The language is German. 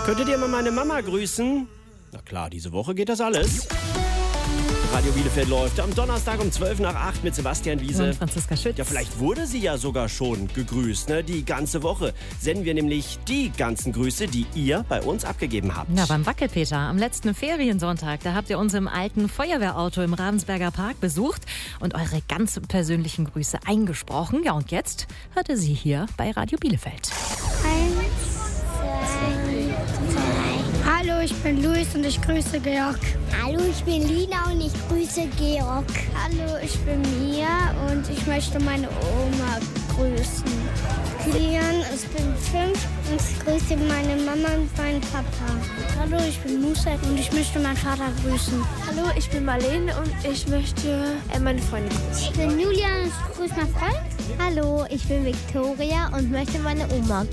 Könntet ihr mal meine Mama grüßen? Na klar, diese Woche geht das alles. Radio Bielefeld läuft am Donnerstag um 8:12 mit Sebastian Wiese. Und Franziska Schütz. Ja, vielleicht wurde sie ja sogar schon gegrüßt, ne? Die ganze Woche senden wir nämlich die ganzen Grüße, die ihr bei uns abgegeben habt. Na, beim Wackelpeter am letzten Feriensonntag, da habt ihr uns im alten Feuerwehrauto im Ravensberger Park besucht und eure ganz persönlichen Grüße eingesprochen. Ja, und jetzt hört ihr sie hier bei Radio Bielefeld. 1, 2, 3. Hallo, ich bin Luis und ich grüße Georg. Hallo, ich bin Lina und ich grüße Georg. Hallo, ich bin Mia und ich möchte meine Oma grüßen. Kilian, ich bin 5 und ich grüße meine Mama und meinen Papa. Hallo, ich bin Musa und ich möchte meinen Vater grüßen. Hallo, ich bin Marlene und ich möchte meine Freundin grüßen. Ich bin Julian und ich grüße meinen Freund. Hallo, ich bin Victoria und möchte meine Oma